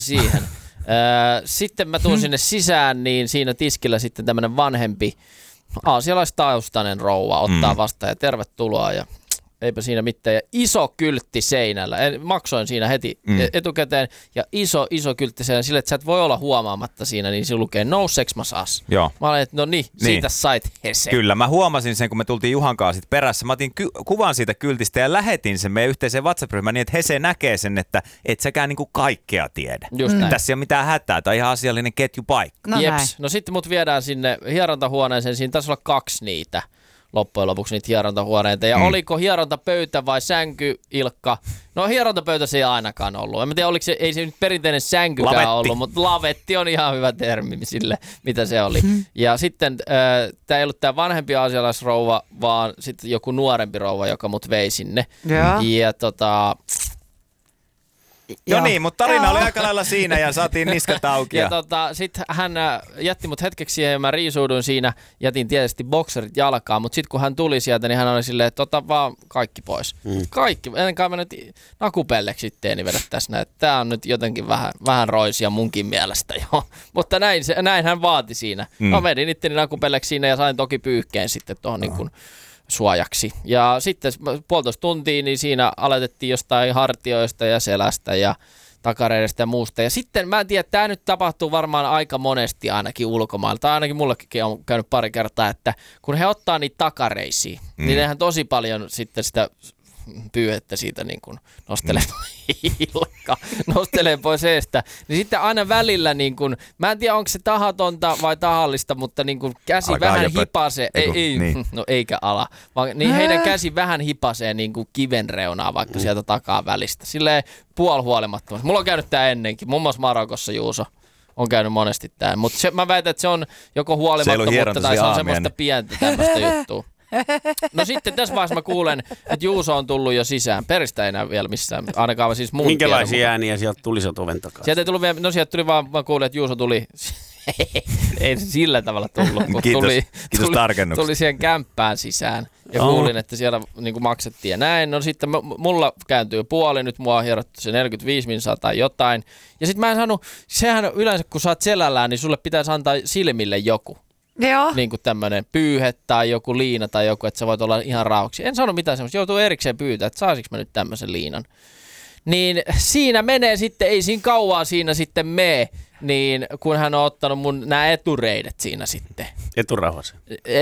siihen. Sitten mä tuun sinne sisään, niin siinä tiskillä sitten tämmönen vanhempi aasialaistaustainen rouva ottaa vastaan ja tervetuloa ja eipä siinä mitään. Ja iso kyltti seinällä. Maksoin siinä heti etukäteen ja iso kyltti seinällä sille, että sä et voi olla huomaamatta siinä, niin se lukee no sex massage. Joo. Mä olin, että no niin, siitä sait hese. Kyllä, mä huomasin sen, kun me tultiin Juhan kanssa sit perässä. Mä otin kuvan siitä kyltistä ja lähetin sen meidän yhteiseen WhatsApp-ryhmään niin, että Hese näkee sen, että et säkään niinku kaikkea tiedä. Just näin. Tässä ei ole mitään hätää, tai ihan asiallinen ketjupaikka. Jeps. No sitten mut viedään sinne hierontahuoneeseen, siinä taisi olla 2 niitä. Loppujen lopuksi niitä hierontahuoneita. Ja oliko hierontapöytä vai sänky, Ilkka? No hierontapöytä se ei ainakaan ollut. En tiedä, oliko se, ei se nyt perinteinen sänkykään lavetti ollut, mutta lavetti on ihan hyvä termi sille, mitä se oli. Ja sitten tämä ei ollut tämä vanhempi aasialaisrouva, vaan sitten joku nuorempi rouva, joka mut vei sinne. Ja No niin, mutta tarina oli aika lailla siinä ja saatiin niskat auki. Ja sitten hän jätti mut hetkeksi siihen ja mä riisuuduin siinä. Jätin tietysti bokserit jalkaan, mutta sitten kun hän tuli sieltä, niin hän oli silleen, että ota vaan kaikki pois. Kaikki. Enkä mä nyt nakupelleksi itteeni vedä tässä näin. Tää on nyt jotenkin vähän roisia munkin mielestä jo. Mutta näin hän vaati siinä. No vedin itteni nakupelleksi siinä ja sain toki pyyhkeen sitten tuohon niin kuin suojaksi. Ja sitten 1,5 tuntia, niin siinä aloitettiin jostain hartioista ja selästä ja takareidesta ja muusta. Ja sitten mä en tiedä, tämä nyt tapahtuu varmaan aika monesti ainakin ulkomailla. Tai ainakin mullekin on käynyt pari kertaa, että kun he ottaa niitä takareisiin, niin nehän tosi paljon sitten sitä pyyhettä siitä niin kuin nostelee pois eestä, niin sitten aina välillä niin kuin, mä en tiedä onko se tahatonta vai tahallista, mutta niin kuin käsi alkaa vähän hipasee, no eikä ala, vaan niin heidän käsi vähän hipasee niin kuin kiven reunaa vaikka sieltä takaa välistä, silleen puolihuolimattomasti. Mulla on käynyt tää ennenkin, muun muassa Marokossa Juuso on käynyt monesti tää, mutta mä väitän, että se on joko huolimattomuutta tai se on semmoista pientä tämmöistä juttua. No sitten tässä vaiheessa mä kuulen, että Juuso on tullut jo sisään. Peristä ei enää vielä missään, ainakaan siis mun minkälaisia ääniä sieltä tuli sieltä oven takaa? Sieltä ei tullut vielä, no sieltä tuli vaan kuulin, että Juuso tuli. Ei se sillä tavalla tullut, kun tuli siihen kämppään sisään. Ja kuulin, että siellä niin kuin maksettiin ja näin. No sitten mulla kääntyy puoli, nyt mua on hierottu se 45 minsaa tai jotain. Ja sitten mä en saanut, sehän yleensä kun sä oot selällään, niin sulle pitäisi antaa silmille joku. Joo. Niin kuin tämmönen pyyhe tai joku liina tai joku, että sä voit olla ihan rauhaksi. En sano mitään semmoista, joutuu erikseen pyytää, että saisinko mä nyt tämmöisen liinan. Niin siinä menee sitten, ei siinä kauaa siinä sitten mene, niin kun hän on ottanut mun nämä etureidet siinä sitten. Eturauhasi?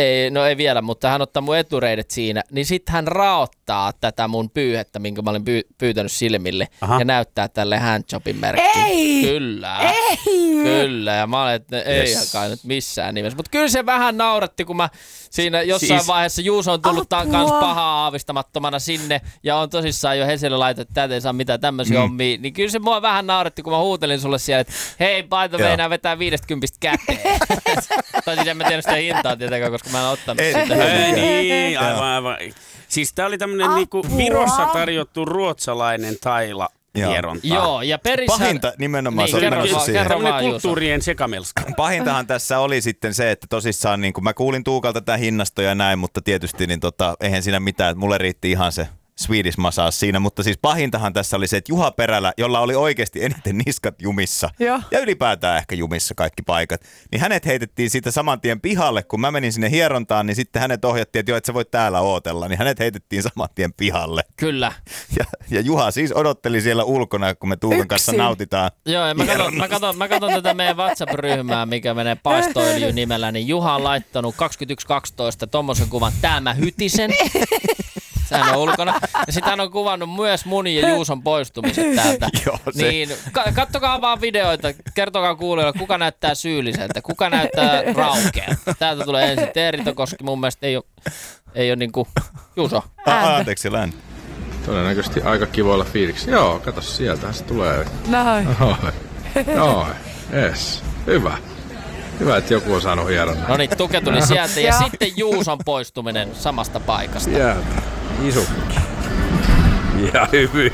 Ei vielä, mutta hän ottaa mun etureidet siinä, niin sitten hän raottaa tätä mun pyyhettä, minkä mä olin pyytänyt silmille. Ja näyttää tälle handjobin merkkiin. Ei! Kyllä. Kyllä, ja mä olin, että ei kai nyt missään nimessä. Mutta kyllä se vähän nauratti, kun mä siinä jossain vaiheessa Juuso on tullut kans pahaa aavistamattomana sinne, ja on tosissaan jo Heselle laitettu, että täältä ei saa mitään tämmöisiä hommia. Niin kyllä se mua vähän nauratti, kun mä huutelin sulle siellä, että hei, paita meinaa vetää 50 käteen. Tai siis en mä tiedä sitä hintaa tietenkään, koska mä en ottanut sitä. Ei niin, aivan. Siis tää oli tämmönen niinku Virossa tarjottu ruotsalainen taila. Hieronta. Joo, ja pahinta nimenomaan niin, tämmöinen kulttuurien sekamelska. Pahintahan tässä oli sitten se, että tosissaan niin kuin mä kuulin Tuukalta tämän hinnastoja ja näin, mutta tietysti niin eihän siinä mitään, että mulle riitti ihan se Swedish massage siinä, mutta siis pahintahan tässä oli se, että Juha Perälä, jolla oli oikeasti eniten niskat jumissa ja ylipäätään ehkä jumissa kaikki paikat, niin hänet heitettiin siitä saman tien pihalle, kun mä menin sinne hierontaan, niin sitten hänet ohjattiin, että joo, et sä voit täällä ootella, niin hänet heitettiin saman tien pihalle. Kyllä. Ja Juha siis odotteli siellä ulkona, kun me Tuukan kanssa nautitaan. Joo, ja mä katson tätä meidän WhatsApp-ryhmää, mikä menee Paistoöljy nimellä, niin Juha on laittanut 21.12 tommosen kuvan, tää mä hytisen. Sehän on ulkona. Ja sitten hän on kuvannut myös mun ja Juuson poistumiset täältä. Niin kattokaa vaan videoita, kertokaa kuulijoille, kuka näyttää syylliseltä, kuka näyttää raukealta. Täältä tulee ensin Teerito, koska mun mielestä ei ole niinku Juuso. Anteeksi, Län. Todennäköisesti aika kivoilla fiiliksi. Joo, kato sieltähän se tulee. Noin. Yes. Hyvä. Hyvä, että joku on saanut hieronnan. No niin, Tuke tuli sieltä ja sitten Juuson poistuminen samasta paikasta. Jäätä. Isukki. Ja hyvin.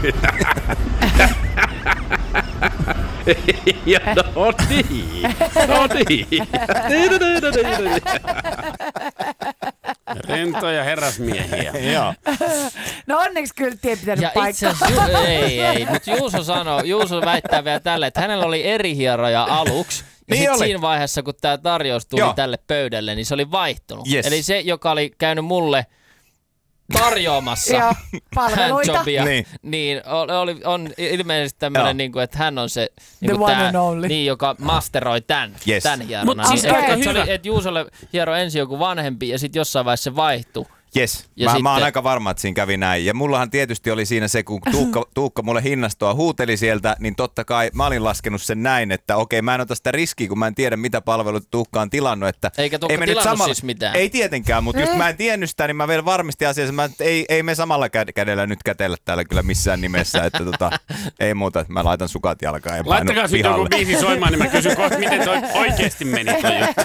Ja no niin. Rentoja herrasmiehiä. Joo. No onneksi kyllä tie pitänyt Ja itse paikkaa. asiassa, ei, mutta Juuso väittää vielä tälle, että hänellä oli eri hieroja aluksi. Ja Niin sitten oli. siinä vaiheessa, kun tämä tarjous tuli tälle pöydälle, niin se oli vaihtunut. Yes. Eli se, joka oli käynyt mulle tarjoamassa Joo, palveluita. handjobia, Niin. niin on ilmeisesti tämmöinen, niin kuin, että hän on se, niin The kuin one tää, and only. niin, joka masteroi tämän hieronnan. Mut siis Niin, aika et se hyvä. oli, että Juusolle hiero ensin joku vanhempi ja sitten jossain vaiheessa se vaihtui. Jes, Ja mä oon sitten- aika varma, että siinä kävi näin. Ja mullahan tietysti oli siinä se, kun Tuukka mulle hinnastoa huuteli sieltä, niin totta kai mä olin laskenut sen näin, että okei, mä en ota sitä riskiä, kun mä en tiedä, mitä palveluita Tuukka on tilannut. Että Eikä Tuukka ei me nyt tilannut siis mitään. Ei tietenkään, mutta just mä en tiennyt sitä, niin mä vielä varmistin asiassa, että ei me samalla kädellä nyt kätellä täällä kyllä missään nimessä, että ei muuta, mä laitan sukat jalkaan ja painun Laittakaa sitten joku pihalle. biisi soimaan, niin mä kysyn kohta, miten toi oikeasti meni toi juttu.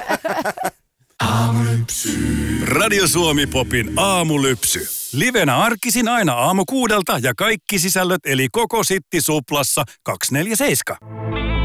Radio Suomi Popin aamulypsy. Livenä arkisin aina aamu 6 ja kaikki sisällöt eli koko Sitti Suplassa 247.